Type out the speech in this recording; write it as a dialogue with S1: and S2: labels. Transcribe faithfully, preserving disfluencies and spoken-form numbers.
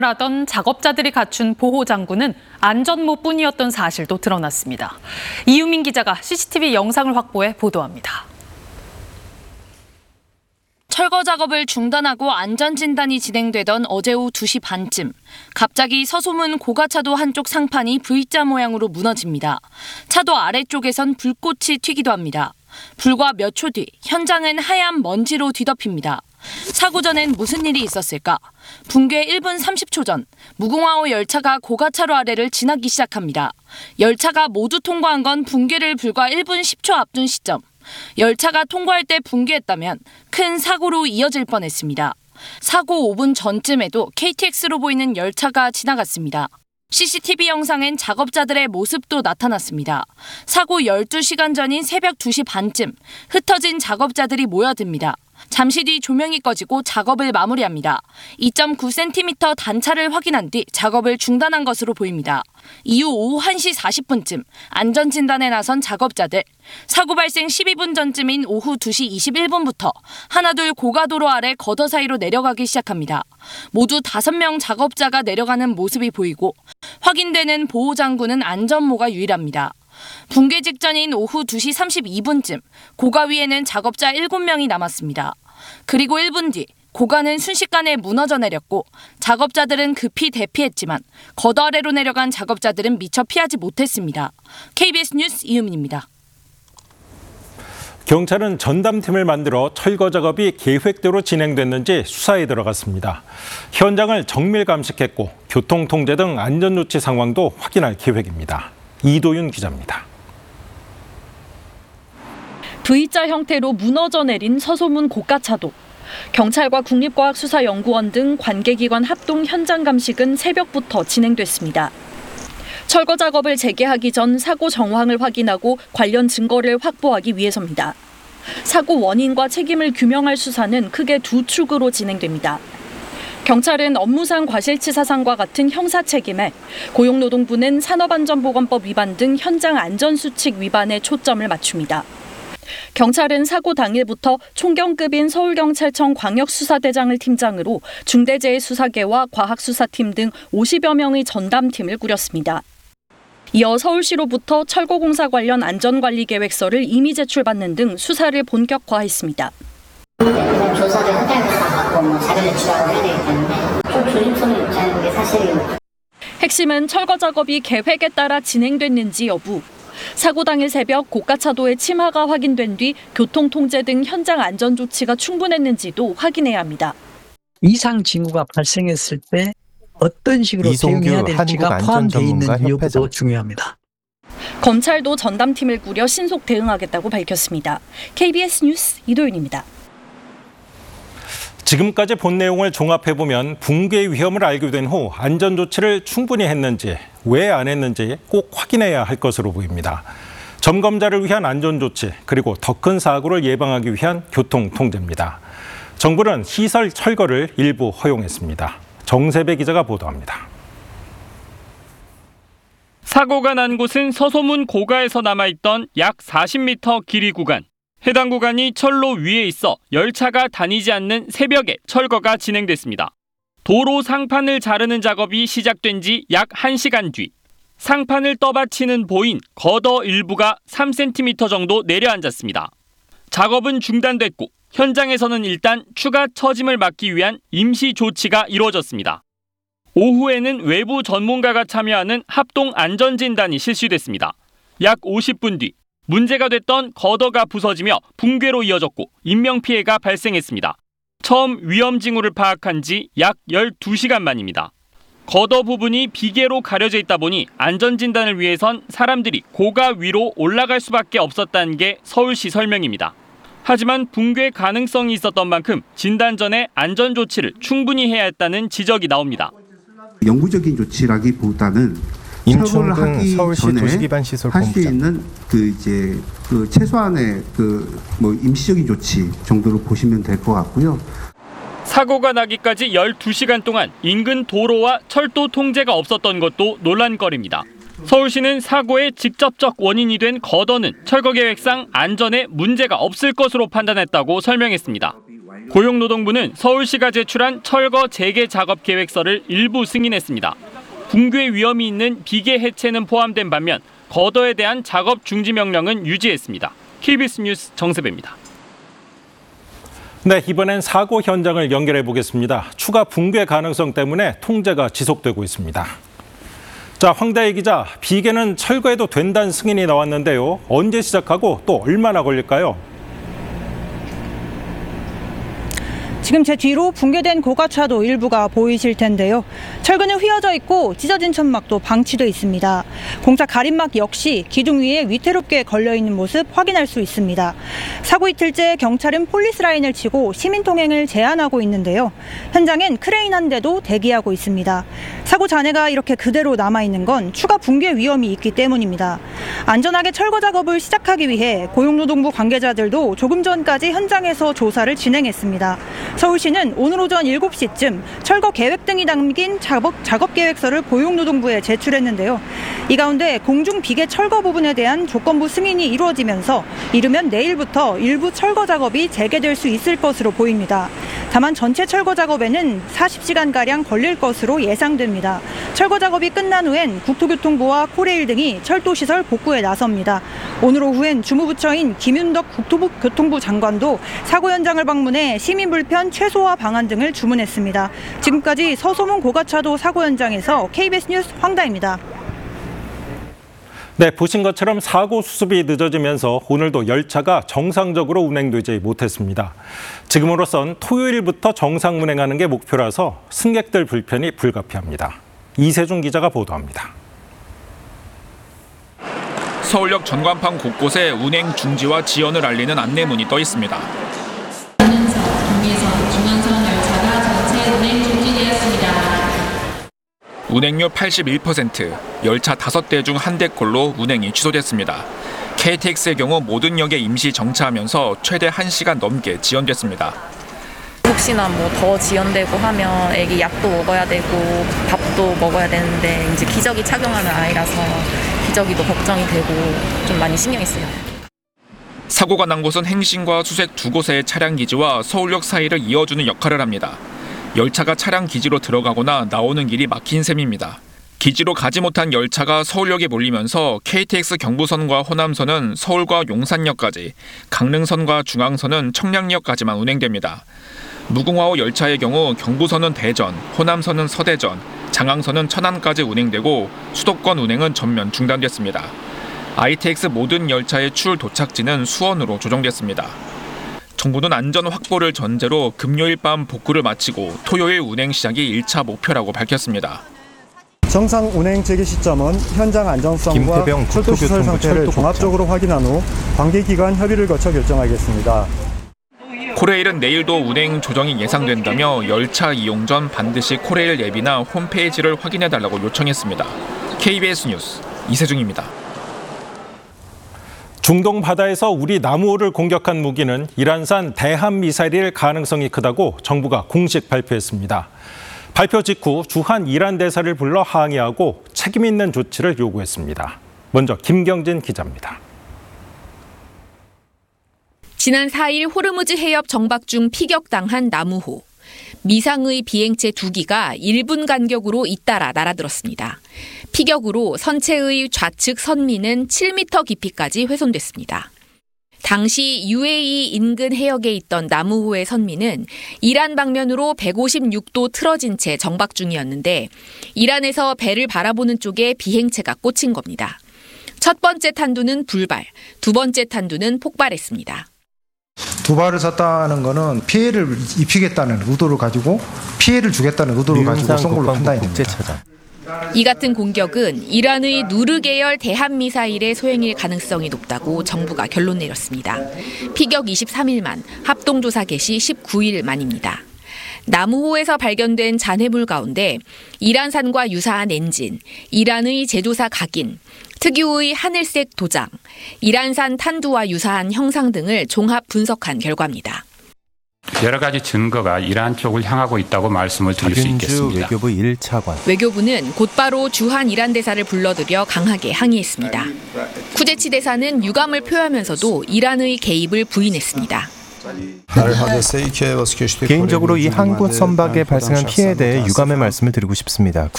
S1: 하던 작업자들이 갖춘 보호 장구는 안전모뿐이었던 사실도 드러났습니다. 이유민 기자가 씨씨티비 영상을 확보해 보도합니다.
S2: 철거 작업을 중단하고 안전진단이 진행되던 어제 오후 두 시 반쯤 갑자기 서소문 고가차도 한쪽 상판이 V자 모양으로 무너집니다. 차도 아래쪽에선 불꽃이 튀기도 합니다. 불과 몇 초 뒤 현장은 하얀 먼지로 뒤덮입니다. 사고 전엔 무슨 일이 있었을까? 붕괴 일 분 삼십 초 전 무궁화호 열차가 고가차로 아래를 지나기 시작합니다. 열차가 모두 통과한 건 붕괴를 불과 일 분 십 초 앞둔 시점. 열차가 통과할 때 붕괴했다면 큰 사고로 이어질 뻔했습니다. 사고 오 분 전쯤에도 케이티엑스로 보이는 열차가 지나갔습니다. 씨씨티비 영상엔 작업자들의 모습도 나타났습니다. 사고 열두 시간 전인 새벽 두 시 반쯤 흩어진 작업자들이 모여듭니다. 잠시 뒤 조명이 꺼지고 작업을 마무리합니다. 이 점 구 센티미터 단차를 확인한 뒤 작업을 중단한 것으로 보입니다. 이후 오후 한 시 사십 분쯤 안전진단에 나선 작업자들. 사고 발생 십이 분 전쯤인 오후 두 시 이십일 분부터 하나둘 고가도로 아래 거더 사이로 내려가기 시작합니다. 모두 다섯 명 작업자가 내려가는 모습이 보이고 확인되는 보호장구는 안전모가 유일합니다. 붕괴 직전인 오후 두 시 삼십이 분쯤 고가 위에는 작업자 일곱 명이 남았습니다. 그리고 일 분 뒤 고가는 순식간에 무너져 내렸고 작업자들은 급히 대피했지만 거더 아래로 내려간 작업자들은 미처 피하지 못했습니다. 케이비에스 뉴스 이유민입니다.
S3: 경찰은 전담팀을 만들어 철거 작업이 계획대로 진행됐는지 수사에 들어갔습니다. 현장을 정밀 감식했고 교통통제 등 안전조치 상황도 확인할 계획입니다. 이도윤 기자입니다.
S4: V자 형태로 무너져 내린 서소문 고가차도. 경찰과 국립과학수사연구원 등 관계기관 합동 현장 감식은 새벽부터 진행됐습니다. 철거 작업을 재개하기 전 사고 정황을 확인하고 관련 증거를 확보하기 위해서입니다. 사고 원인과 책임을 규명할 수사는 크게 두 축으로 진행됩니다. 경찰은 업무상 과실치사상과 같은 형사 책임에, 고용노동부는 산업안전보건법 위반 등 현장 안전수칙 위반에 초점을 맞춥니다. 경찰은 사고 당일부터 총경급인 서울경찰청 광역수사대장을 팀장으로 중대재해수사계와 과학수사팀 등 오십여 명의 전담팀을 꾸렸습니다. 이어 서울시로부터 철거공사 관련 안전관리계획서를 이미 제출받는 등 수사를 본격화했습니다.
S5: 조사를 현장에서 받고 뭐 자료를 제출하고 해야 되기 때문에 좀 조심성이 있지 않은 게 사실입니다.
S4: 핵심은 철거 작업이 계획에 따라 진행됐는지 여부. 사고 당일 새벽 고가차도의 침하가 확인된 뒤 교통통제 등 현장 안전조치가 충분했는지도 확인해야 합니다.
S6: 이상 징후가 발생했을 때 어떤 식으로 대응해야 될지가 포함되어 있는 여부도 중요합니다.
S4: 검찰도 전담팀을 꾸려 신속 대응하겠다고 밝혔습니다. 케이비에스 뉴스 이도윤입니다.
S3: 지금까지 본 내용을 종합해보면 붕괴 위험을 알게 된 후 안전조치를 충분히 했는지, 왜 안 했는지 꼭 확인해야 할 것으로 보입니다. 점검자를 위한 안전조치, 그리고 더 큰 사고를 예방하기 위한 교통통제입니다. 정부는 시설 철거를 일부 허용했습니다. 정세배 기자가 보도합니다.
S7: 사고가 난 곳은 서소문 고가에서 남아있던 약 사십 미터 길이 구간. 해당 구간이 철로 위에 있어 열차가 다니지 않는 새벽에 철거가 진행됐습니다. 도로 상판을 자르는 작업이 시작된 지 약 한 시간 뒤 상판을 떠받치는 보인 거더 일부가 삼 센티미터 정도 내려앉았습니다. 작업은 중단됐고 현장에서는 일단 추가 처짐을 막기 위한 임시 조치가 이루어졌습니다. 오후에는 외부 전문가가 참여하는 합동 안전진단이 실시됐습니다. 약 오십 분 뒤 문제가 됐던 거더가 부서지며 붕괴로 이어졌고 인명피해가 발생했습니다. 처음 위험 징후를 파악한 지 약 열두 시간 만입니다. 거더 부분이 비계로 가려져 있다 보니 안전진단을 위해선 사람들이 고가 위로 올라갈 수밖에 없었다는 게 서울시 설명입니다. 하지만 붕괴 가능성이 있었던 만큼 진단 전에 안전조치를 충분히 해야 했다는 지적이 나옵니다.
S8: 영구적인 조치라기보다는
S9: 인천 등 서울시 도시기반시설
S8: 할 수 있는 그 이제 그 최소한의 그 뭐 임시적인 조치 정도로 보시면 될 것 같고요.
S7: 사고가 나기까지 열두 시간 동안 인근 도로와 철도 통제가 없었던 것도 논란거리입니다. 서울시는 사고의 직접적 원인이 된 거더는 철거 계획상 안전에 문제가 없을 것으로 판단했다고 설명했습니다. 고용노동부는 서울시가 제출한 철거 재개 작업 계획서를 일부 승인했습니다. 붕괴 위험이 있는 비계 해체는 포함된 반면 거더에 대한 작업 중지 명령은 유지했습니다. 케이비에스 뉴스 정세배입니다.
S3: 네, 이번엔 사고 현장을 연결해 보겠습니다. 추가 붕괴 가능성 때문에 통제가 지속되고 있습니다. 자, 황다희 기자, 비계는 철거해도 된다는 승인이 나왔는데요. 언제 시작하고 또 얼마나 걸릴까요?
S10: 지금 제 뒤로 붕괴된 고가차도 일부가 보이실 텐데요. 철근은 휘어져 있고 찢어진 천막도 방치돼 있습니다. 공사 가림막 역시 기둥 위에 위태롭게 걸려있는 모습 확인할 수 있습니다. 사고 이틀째 경찰은 폴리스 라인을 치고 시민 통행을 제한하고 있는데요. 현장엔 크레인 한 대도 대기하고 있습니다. 사고 잔해가 이렇게 그대로 남아있는 건 추가 붕괴 위험이 있기 때문입니다. 안전하게 철거 작업을 시작하기 위해 고용노동부 관계자들도 조금 전까지 현장에서 조사를 진행했습니다. 서울시는 오늘 오전 일곱 시쯤 철거 계획 등이 담긴 작업, 작업 계획서를 고용노동부에 제출했는데요. 이 가운데 공중 비계 철거 부분에 대한 조건부 승인이 이루어지면서 이르면 내일부터 일부 철거 작업이 재개될 수 있을 것으로 보입니다. 다만 전체 철거 작업에는 사십 시간가량 걸릴 것으로 예상됩니다. 철거 작업이 끝난 후엔 국토교통부와 코레일 등이 철도시설 복구에 나섭니다. 오늘 오후엔 주무부처인 김윤덕 국토교통부 장관도 사고 현장을 방문해 시민 불편 최소화 방안 등을 주문했습니다. 지금까지 서소문 고가차도 사고 현장에서 케이비에스 뉴스 황다입니다.
S3: 네, 보신 것처럼 사고 수습이 늦어지면서 오늘도 열차가 정상적으로 운행되지 못했습니다. 지금으로선 토요일부터 정상 운행하는 게 목표라서 승객들 불편이 불가피합니다. 이세중 기자가 보도합니다.
S11: 서울역 전광판 곳곳에 운행 중지와 지연을 알리는 안내문이 떠 있습니다. 운행률 팔십일 퍼센트, 열차 다섯 대 중 한 대꼴로 운행이 취소됐습니다. 케이티엑스의 경우 모든 역에 임시 정차하면서 최대 한 시간 넘게 지연됐습니다.
S12: 혹시나 뭐 더 지연되고 하면 애기 약도 먹어야 되고 밥도 먹어야 되는데 이제 기저귀 착용하는 아이라서 기저귀도 걱정이 되고 좀 많이 신경이 쓰여요.
S11: 사고가 난 곳은 행신과 수색 두 곳의 차량 기지와 서울역 사이를 이어주는 역할을 합니다. 열차가 차량 기지로 들어가거나 나오는 길이 막힌 셈입니다. 기지로 가지 못한 열차가 서울역에 몰리면서 케이티엑스 경부선과 호남선은 서울과 용산역까지, 강릉선과 중앙선은 청량리역까지만 운행됩니다. 무궁화호 열차의 경우 경부선은 대전, 호남선은 서대전, 장항선은 천안까지 운행되고 수도권 운행은 전면 중단됐습니다. 아이티엑스 모든 열차의 추울 도착지는 수원으로 조정됐습니다. 정부는 안전 확보를 전제로 금요일 밤 복구를 마치고 토요일 운행 시작이 일 차 목표라고 밝혔습니다.
S13: 정상 운행 재개 시점은 현장 안정성과 철도시설 상태를 종합적으로 확인한 후 관계기관 협의를 거쳐 결정하겠습니다.
S11: 코레일은 내일도 운행 조정이 예상된다며 열차 이용 전 반드시 코레일 앱이나 홈페이지를 확인해달라고 요청했습니다. 케이비에스 뉴스 이세중입니다.
S3: 중동 바다에서 우리 남우호를 공격한 무기는 이란산 대함 미사일일 가능성이 크다고 정부가 공식 발표했습니다. 발표 직후 주한 이란 대사를 불러 항의하고 책임 있는 조치를 요구했습니다. 먼저 김경진 기자입니다.
S14: 지난 사 일 호르무즈 해협 정박 중 피격당한 남우호. 미상의 비행체 두 기가 일 분 간격으로 잇따라 날아들었습니다. 피격으로 선체의 좌측 선미는 칠 미터 깊이까지 훼손됐습니다. 당시 유에이이 인근 해역에 있던 남우호의 선미는 이란 방면으로 백오십육 도 틀어진 채 정박 중이었는데 이란에서 배를 바라보는 쪽에 비행체가 꽂힌 겁니다. 첫 번째 탄두는 불발, 두 번째 탄두는 폭발했습니다.
S15: 두 발을 쐈다는 거는 피해를 입히겠다는 의도를 가지고 피해를 주겠다는 의도를 가지고 쏜 걸로 판단이 됩니다.
S14: 이 같은 공격은 이란의 누르 계열 대함미사일의 소행일 가능성이 높다고 정부가 결론 내렸습니다. 피격 이십삼 일 만, 합동조사 개시 십구 일 만입니다. 남우호에서 발견된 잔해물 가운데 이란산과 유사한 엔진, 이란의 제조사 각인, 특유의 하늘색 도장, 이란산 탄두와 유사한 형상 등을 종합 분석한 결과입니다.
S16: 여러 가지 증거가 이란 쪽을 향하고 있다고 말씀을 드릴 수 있겠습니다.
S9: 외교부 일 차관.
S14: 외교부는 곧바로 주한 이란 대사를 불러들여 강하게 항의했습니다. 쿠제치 대사는 유감을 표하면서도 이란의 개입을 부인했습니다.
S9: 개인적으로 이 항구 선박에 발생한 피해에 대해 유감의 말씀을 드리고 싶습니다.